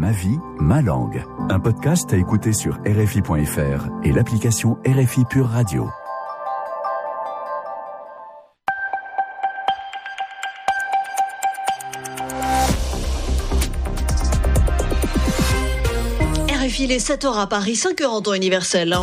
Ma vie, ma langue. Un podcast à écouter sur RFI.fr et l'application RFI Pure Radio. RFI, il est 7h à Paris, 5h en temps universel.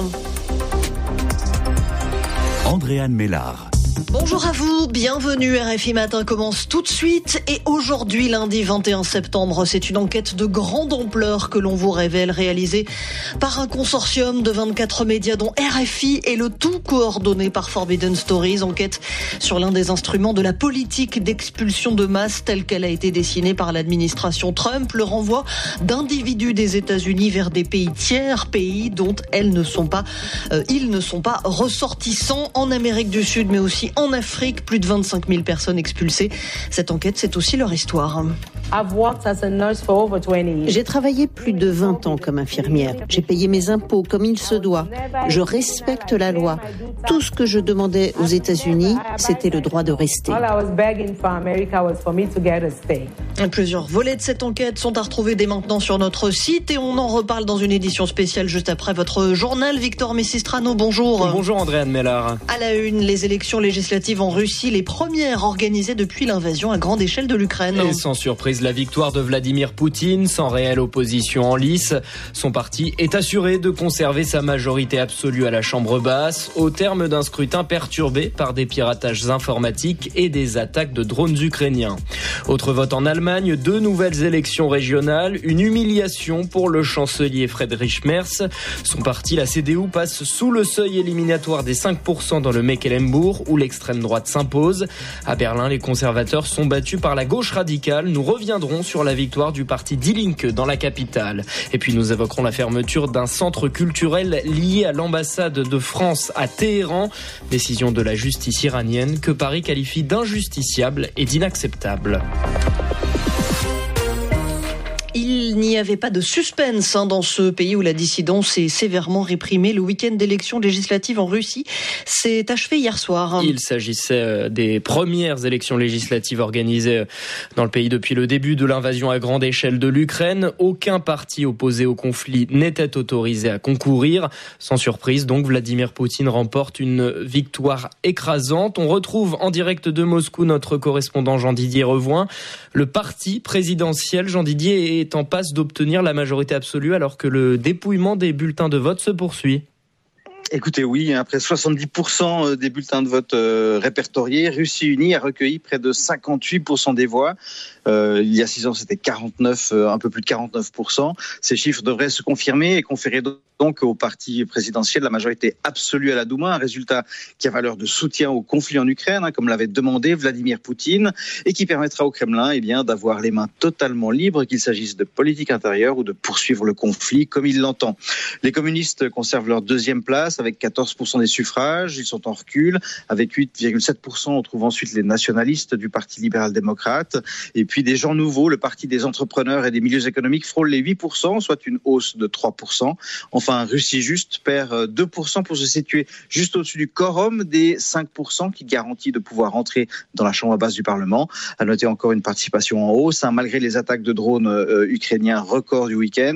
Andréane Mélard. Bonjour à vous, bienvenue. RFI Matin commence tout de suite et aujourd'hui, lundi 21 septembre, c'est une enquête de grande ampleur que l'on vous révèle, réalisée par un consortium de 24 médias dont RFI et le tout coordonné par Forbidden Stories. Enquête sur l'un des instruments de la politique d'expulsion de masse telle qu'elle a été dessinée par l'administration Trump, le renvoi d'individus des États-Unis vers des pays tiers, pays dont ils ne sont pas ressortissants en Amérique du Sud, mais aussi en Afrique, plus de 25 000 personnes expulsées. Cette enquête, c'est aussi leur histoire. J'ai travaillé plus de 20 ans comme infirmière. J'ai payé mes impôts comme il se doit. Je respecte la loi. Tout ce que je demandais aux États-Unis, c'était le droit de rester. Plusieurs volets de cette enquête sont à retrouver dès maintenant sur notre site et on en reparle dans une édition spéciale juste après votre journal. Victor Messistrano, bonjour. Bonjour Andréane Mélard. À la une, les élections législatives en Russie, les premières organisées depuis l'invasion à grande échelle de l'Ukraine. Et sans surprise, la victoire de Vladimir Poutine, sans réelle opposition en lice. Son parti est assuré de conserver sa majorité absolue à la Chambre basse, au terme d'un scrutin perturbé par des piratages informatiques et des attaques de drones ukrainiens. Autre vote en Allemagne, 2 nouvelles élections régionales, une humiliation pour le chancelier Friedrich Merz. Son parti, la CDU, passe sous le seuil éliminatoire des 5% dans le Mecklembourg, où l'extrême droite s'impose. À Berlin, les conservateurs sont battus par la gauche radicale. Nous reviendrons sur la victoire du parti Die Linke dans la capitale. Et puis nous évoquerons la fermeture d'un centre culturel lié à l'ambassade de France à Téhéran. Décision de la justice iranienne que Paris qualifie d'injusticiable et d'inacceptable. Il n'y avait pas de suspense dans ce pays où la dissidence est sévèrement réprimée. Le week-end d'élections législatives en Russie s'est achevé hier soir. Il s'agissait des premières élections législatives organisées dans le pays depuis le début de l'invasion à grande échelle de l'Ukraine. Aucun parti opposé au conflit n'était autorisé à concourir. Sans surprise, donc, Vladimir Poutine remporte une victoire écrasante. On retrouve en direct de Moscou notre correspondant Jean-Didier Revoin. Le parti présidentiel, Jean-Didier, est en passe d'obtenir la majorité absolue alors que le dépouillement des bulletins de vote se poursuit. Écoutez, oui, après 70% des bulletins de vote répertoriés, Russie Unie a recueilli près de 58% des voix. Il y a 6 ans, c'était 49, un peu plus de 49%. Ces chiffres devraient se confirmer et conférer donc au parti présidentiel la majorité absolue à la Douma, un résultat qui a valeur de soutien au conflit en Ukraine, comme l'avait demandé Vladimir Poutine, et qui permettra au Kremlin d'avoir les mains totalement libres, qu'il s'agisse de politique intérieure ou de poursuivre le conflit comme il l'entend. Les communistes conservent leur deuxième place avec 14% des suffrages. Ils sont en recul. Avec 8,7%, on trouve ensuite les nationalistes du Parti libéral-démocrate. Et puis des gens nouveaux, le Parti des entrepreneurs et des milieux économiques frôle les 8%, soit une hausse de 3%. Enfin, Russie Juste perd 2% pour se situer juste au-dessus du quorum des 5% qui garantit de pouvoir entrer dans la chambre basse du Parlement. À noter encore une participation en hausse, malgré les attaques de drones ukrainiens record du week-end.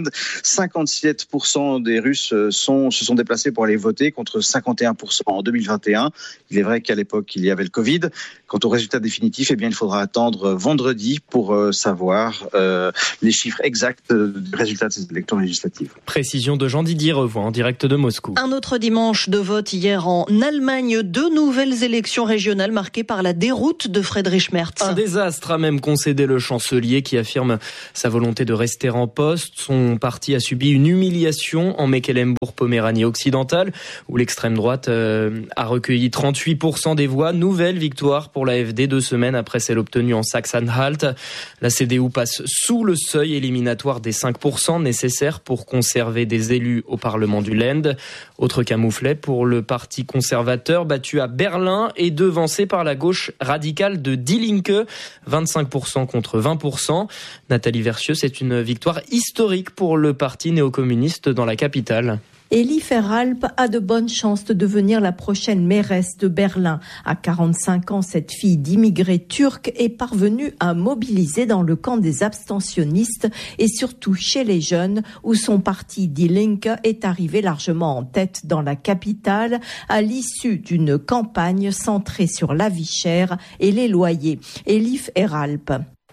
57% des Russes se sont déplacés pour aller voter contre 51% en 2021. Il est vrai qu'à l'époque, il y avait le Covid. Quant au résultat définitif, il faudra attendre vendredi pour savoir les chiffres exacts du résultat de ces élections législatives. Précision de Jean-Didier Revoin en direct de Moscou. Un autre dimanche de vote hier en Allemagne. 2 nouvelles élections régionales marquées par la déroute de Friedrich Merz. Un désastre a même concédé le chancelier qui affirme sa volonté de rester en poste. Son parti a subi une humiliation en Mecklembourg-Poméranie occidentale où l'extrême droite a recueilli 38% des voix. Nouvelle victoire pour l'AfD 2 semaines après celle obtenue en Saxe-Anhalt. La CDU passe sous le seuil éliminatoire des 5% nécessaires pour conserver des élus au Parlement du Land. Autre camouflet pour le parti conservateur battu à Berlin et devancé par la gauche radicale de Die Linke, 25% contre 20%. Nathalie Versieux, c'est une victoire historique pour le parti néo-communiste dans la capitale. Elie Feralp a de bonnes chances de devenir la prochaine mairesse de Berlin. À 45 ans, cette fille d'immigrés turcs est parvenue à mobiliser dans le camp des abstentionnistes et surtout chez les jeunes où son parti Die Linke est arrivé largement en tête dans la capitale à l'issue d'une campagne centrée sur la vie chère et les loyers. Elie Feralp.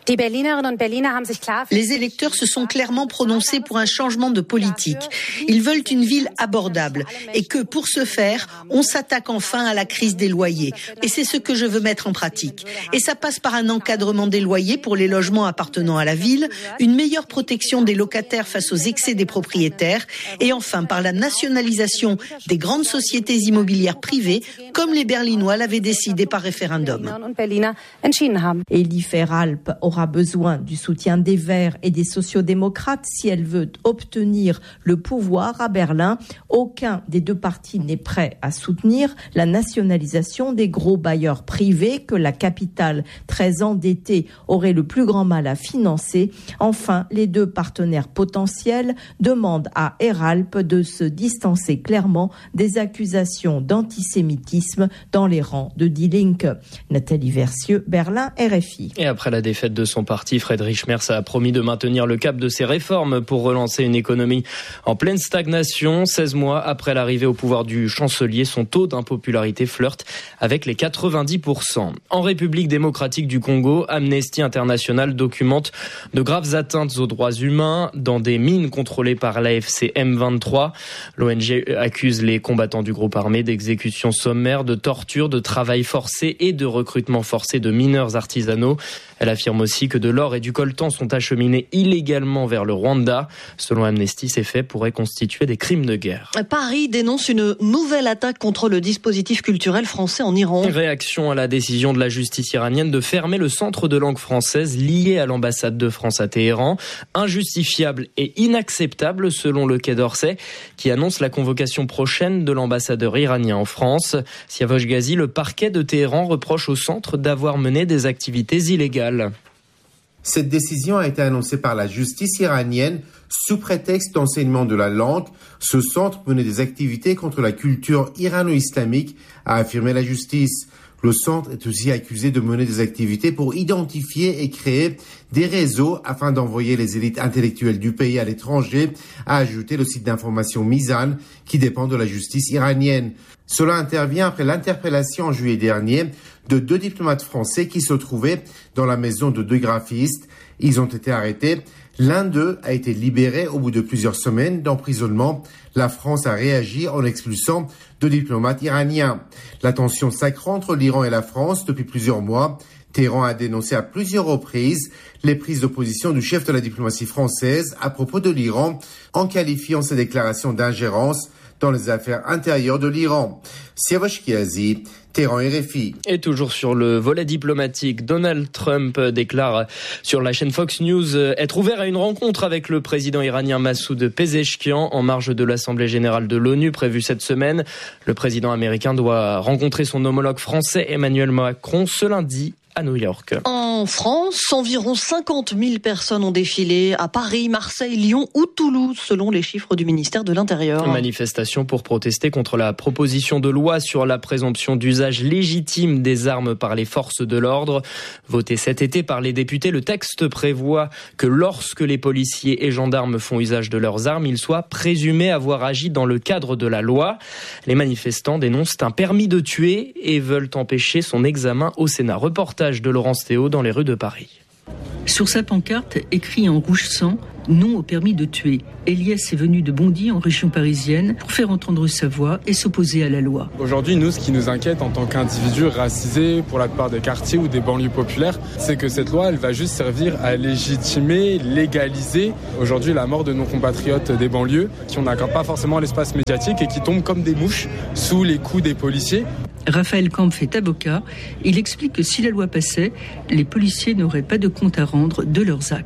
Les électeurs se sont clairement prononcés pour un changement de politique. Ils veulent une ville abordable et que, pour ce faire, on s'attaque enfin à la crise des loyers. Et c'est ce que je veux mettre en pratique. Et ça passe par un encadrement des loyers pour les logements appartenant à la ville, une meilleure protection des locataires face aux excès des propriétaires et enfin par la nationalisation des grandes sociétés immobilières privées comme les Berlinois l'avaient décidé par référendum. Elie Feralp aura besoin du soutien des Verts et des sociodémocrates si elle veut obtenir le pouvoir à Berlin. Aucun des deux partis n'est prêt à soutenir la nationalisation des gros bailleurs privés que la capitale, très endettée, aurait le plus grand mal à financer. Enfin, les deux partenaires potentiels demandent à Feralp de se distancer clairement des accusations d'antisémitisme dans les rangs de Die Linke. Nathalie Versieux, Berlin, RFI. Et après la défaite de son parti, Friedrich Merz a promis de maintenir le cap de ses réformes pour relancer une économie en pleine stagnation. 16 mois après l'arrivée au pouvoir du chancelier, son taux d'impopularité flirte avec les 90%. En République démocratique du Congo, Amnesty International documente de graves atteintes aux droits humains dans des mines contrôlées par l'AFC M23. L'ONG accuse les combattants du groupe armé d'exécutions sommaires, de torture, de travail forcé et de recrutement forcé de mineurs artisanaux. Elle affirme aussi que de l'or et du coltan sont acheminés illégalement vers le Rwanda. Selon Amnesty, ces faits pourraient constituer des crimes de guerre. Paris dénonce une nouvelle attaque contre le dispositif culturel français en Iran. Réaction à la décision de la justice iranienne de fermer le centre de langue française lié à l'ambassade de France à Téhéran. Injustifiable et inacceptable selon le Quai d'Orsay qui annonce la convocation prochaine de l'ambassadeur iranien en France. Siavosh Ghazi, le parquet de Téhéran reproche au centre d'avoir mené des activités illégales. Cette décision a été annoncée par la justice iranienne sous prétexte d'enseignement de la langue. Ce centre menait des activités contre la culture irano-islamique, a affirmé la justice. Le centre est aussi accusé de mener des activités pour identifier et créer des réseaux afin d'envoyer les élites intellectuelles du pays à l'étranger, a ajouté le site d'information Mizan qui dépend de la justice iranienne. Cela intervient après l'interpellation en juillet dernier de 2 diplomates français qui se trouvaient dans la maison de 2 graphistes. Ils ont été arrêtés. L'un d'eux a été libéré au bout de plusieurs semaines d'emprisonnement. La France a réagi en expulsant 2 diplomates iraniens. La tension s'accroît entre l'Iran et la France depuis plusieurs mois. Téhéran a dénoncé à plusieurs reprises les prises de position du chef de la diplomatie française à propos de l'Iran, en qualifiant ses déclarations d'ingérence dans les affaires intérieures de l'Iran. Siavosh Ghazi, Téhéran, RFI. Et toujours sur le volet diplomatique, Donald Trump déclare sur la chaîne Fox News être ouvert à une rencontre avec le président iranien Massoud Pezeshkian en marge de l'Assemblée générale de l'ONU prévue cette semaine. Le président américain doit rencontrer son homologue français Emmanuel Macron ce lundi à New York. En France, environ 50 000 personnes ont défilé à Paris, Marseille, Lyon ou Toulouse, selon les chiffres du ministère de l'Intérieur. Une manifestation pour protester contre la proposition de loi sur la présomption d'usage légitime des armes par les forces de l'ordre. Voté cet été par les députés, le texte prévoit que lorsque les policiers et gendarmes font usage de leurs armes, ils soient présumés avoir agi dans le cadre de la loi. Les manifestants dénoncent un permis de tuer et veulent empêcher son examen au Sénat. Reportage de Laurence Théo dans les rues de Paris. Sur sa pancarte, écrit en rouge sang, non au permis de tuer. Elias est venu de Bondy, en région parisienne, pour faire entendre sa voix et s'opposer à la loi. Aujourd'hui, nous, ce qui nous inquiète en tant qu'individus racisés pour la plupart des quartiers ou des banlieues populaires, c'est que cette loi, elle va juste servir à légitimer, légaliser aujourd'hui la mort de nos compatriotes des banlieues, qui n'accordent pas forcément l'espace médiatique et qui tombent comme des mouches sous les coups des policiers. Raphaël Kampf est avocat. Il explique que si la loi passait, les policiers n'auraient pas de compte à rendre de leurs actes.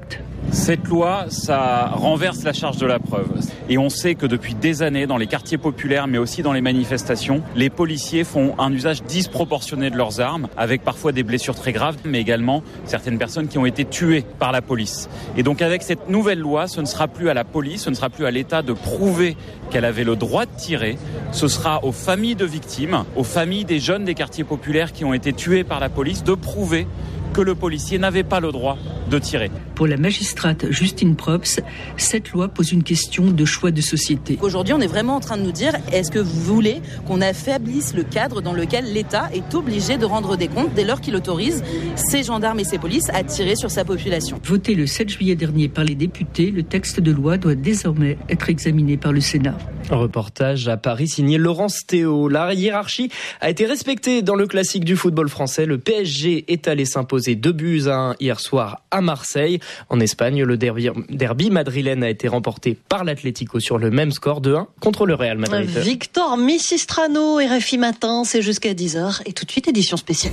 Cette loi, ça renverse la charge de la preuve. Et on sait que depuis des années, dans les quartiers populaires, mais aussi dans les manifestations, les policiers font un usage disproportionné de leurs armes, avec parfois des blessures très graves, mais également certaines personnes qui ont été tuées par la police. Et donc avec cette nouvelle loi, ce ne sera plus à la police, ce ne sera plus à l'État de prouver qu'elle avait le droit de tirer. Ce sera aux familles de victimes, aux familles des jeunes des quartiers populaires qui ont été tués par la police, de prouver que le policier n'avait pas le droit de tirer. Pour la magistrate Justine Props, cette loi pose une question de choix de société. Aujourd'hui, on est vraiment en train de nous dire, est-ce que vous voulez qu'on affaiblisse le cadre dans lequel l'État est obligé de rendre des comptes dès lors qu'il autorise ses gendarmes et ses polices à tirer sur sa population? Voté le 7 juillet dernier par les députés, le texte de loi doit désormais être examiné par le Sénat. Un reportage à Paris signé Laurence Théo. La hiérarchie a été respectée dans le classique du football français. Le PSG est allé s'imposer 2-1 hier soir à Marseille. En Espagne, le derby madrilène a été remporté par l'Atlético sur le même score 2-1 contre le Real Madrid. Victor Missistrano, RFI Matin, c'est jusqu'à 10h et tout de suite édition spéciale.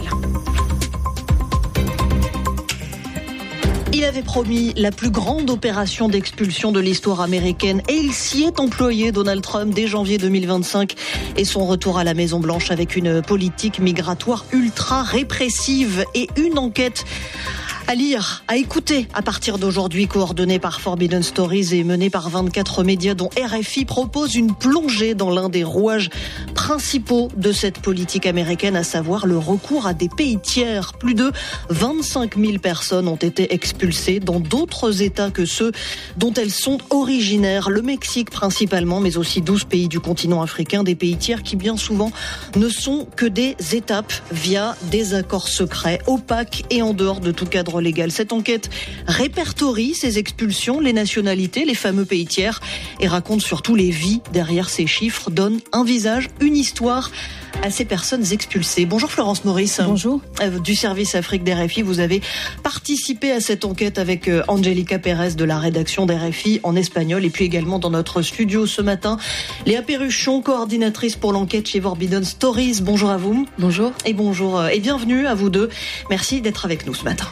Il avait promis la plus grande opération d'expulsion de l'histoire américaine et il s'y est employé, Donald Trump, dès janvier 2025 et son retour à la Maison-Blanche avec une politique migratoire ultra répressive et une enquête à lire, à écouter à partir d'aujourd'hui, coordonnée par Forbidden Stories et menée par 24 médias dont RFI propose une plongée dans l'un des rouages principaux de cette politique américaine, à savoir le recours à des pays tiers. Plus de 25 000 personnes ont été expulsées dans d'autres États que ceux dont elles sont originaires. Le Mexique principalement, mais aussi 12 pays du continent africain, des pays tiers qui bien souvent ne sont que des étapes via des accords secrets, opaques et en dehors de tout cadre légal. Cette enquête répertorie ces expulsions, les nationalités, les fameux pays tiers et raconte surtout les vies derrière ces chiffres, donne un visage, une histoire à ces personnes expulsées. Bonjour Florence Maurice. Bonjour. Du service Afrique d'RFI, vous avez participé à cette enquête avec Angelica Pérez de la rédaction d'RFI en espagnol et puis également dans notre studio ce matin, Léa Perruchon, coordinatrice pour l'enquête chez Forbidden Stories. Bonjour à vous. Bonjour. Et bonjour et bienvenue à vous deux. Merci d'être avec nous ce matin.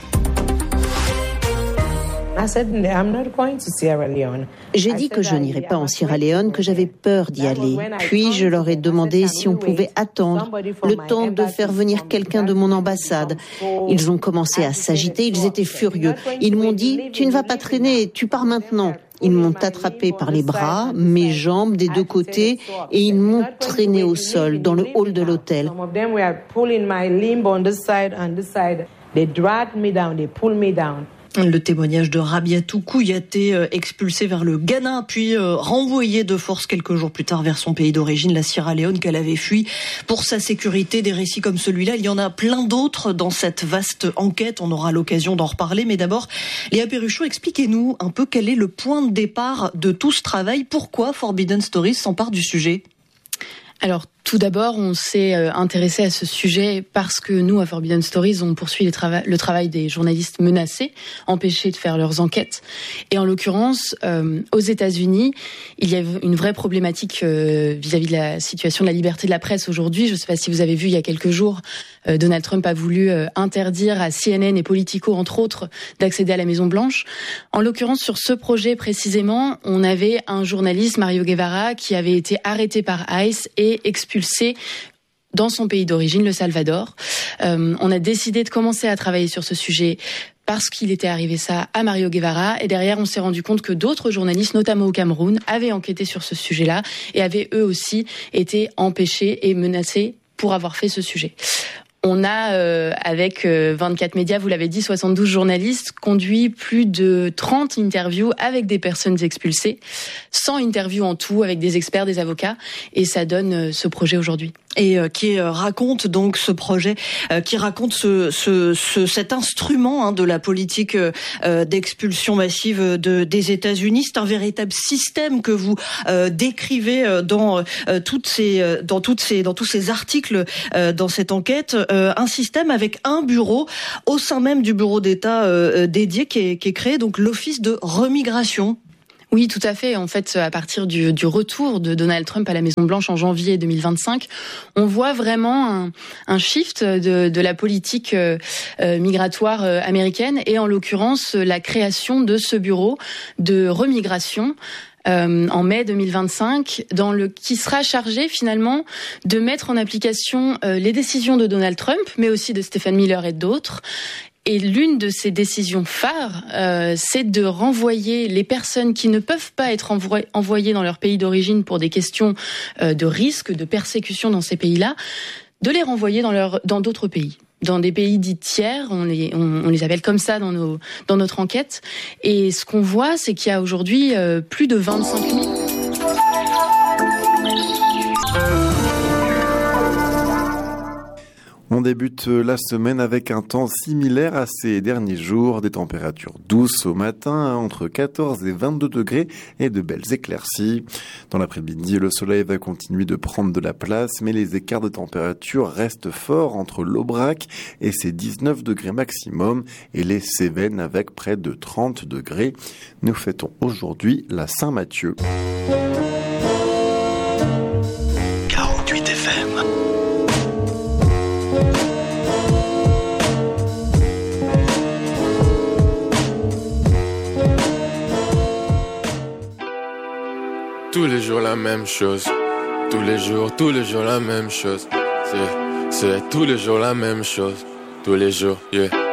J'ai dit que je n'irais pas en Sierra Leone, que j'avais peur d'y aller. Puis je leur ai demandé si on pouvait attendre le temps de faire venir quelqu'un de mon ambassade. Ils ont commencé à s'agiter, ils étaient furieux. Ils m'ont dit « Tu ne vas pas traîner, tu pars maintenant ». Ils m'ont attrapé par les bras, mes jambes des deux côtés, et ils m'ont traîné au sol dans le hall de l'hôtel. Le témoignage de Rabiatou Kouyaté, expulsé vers le Ghana, puis renvoyé de force quelques jours plus tard vers son pays d'origine, la Sierra Leone, qu'elle avait fui pour sa sécurité. Des récits comme celui-là, il y en a plein d'autres dans cette vaste enquête. On aura l'occasion d'en reparler. Mais d'abord, Léa Perruchot, expliquez-nous un peu quel est le point de départ de tout ce travail. Pourquoi Forbidden Stories s'empare du sujet ? Alors, tout d'abord, on s'est intéressé à ce sujet parce que nous, à Forbidden Stories, on poursuit le travail des journalistes menacés, empêchés de faire leurs enquêtes. Et en l'occurrence, aux États-Unis, il y a une vraie problématique vis-à-vis de la situation de la liberté de la presse aujourd'hui. Je ne sais pas si vous avez vu, il y a quelques jours, Donald Trump a voulu interdire à CNN et Politico, entre autres, d'accéder à la Maison-Blanche. En l'occurrence, sur ce projet précisément, on avait un journaliste, Mario Guevara, qui avait été arrêté par ICE et expulsé dans son pays d'origine, le Salvador. On a décidé de commencer à travailler sur ce sujet parce qu'il était arrivé ça à Mario Guevara. Et derrière, on s'est rendu compte que d'autres journalistes, notamment au Cameroun, avaient enquêté sur ce sujet-là et avaient eux aussi été empêchés et menacés pour avoir fait ce sujet. On a, avec 24 médias, vous l'avez dit, 72 journalistes, conduit plus de 30 interviews avec des personnes expulsées, 100 interviews en tout avec des experts, des avocats, et ça donne ce projet aujourd'hui. Et qui raconte donc ce projet, qui raconte cet instrument de la politique d'expulsion massive des États-Unis. C'est un véritable système que vous décrivez dans tous ces articles dans cette enquête. Un système avec un bureau au sein même du bureau d'État dédié qui est créé, donc l'Office de remigration. Oui, tout à fait. En fait, à partir du retour de Donald Trump à la Maison-Blanche en janvier 2025, on voit vraiment un shift de la politique migratoire américaine et en l'occurrence la création de ce bureau de remigration en mai 2025, qui sera chargé finalement de mettre en application les décisions de Donald Trump, mais aussi de Stephen Miller et d'autres. Et l'une de ces décisions phares, c'est de renvoyer les personnes qui ne peuvent pas être envoyées dans leur pays d'origine pour des questions de risque, de persécution dans ces pays-là, de les renvoyer dans d'autres pays. Dans des pays dits tiers, on les appelle comme ça dans notre enquête. Et ce qu'on voit, c'est qu'il y a aujourd'hui plus de 25 000... On débute la semaine avec un temps similaire à ces derniers jours, des températures douces au matin, entre 14 et 22 degrés et de belles éclaircies. Dans l'après-midi, le soleil va continuer de prendre de la place, mais les écarts de température restent forts entre l'Aubrac et ses 19 degrés maximum et les Cévennes avec près de 30 degrés. Nous fêtons aujourd'hui la Saint-Mathieu. 48 FM. Tous les jours la même chose. Tous les jours la même chose. C'est tous les jours la même chose. Tous les jours, yeah.